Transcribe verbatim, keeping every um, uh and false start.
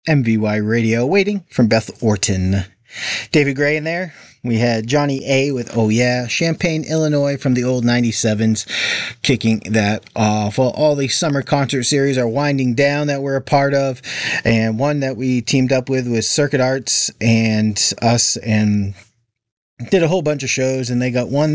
M V Y Radio, Waiting from Beth Orton. David Gray in there. We had Johnny A with Oh Yeah, Champaign, Illinois from the old ninety-sevens, kicking that off. Well, all the summer concert series are winding down that we're a part of, and one that we teamed up with was Circuit Arts and us, and did a whole bunch of shows, and they got one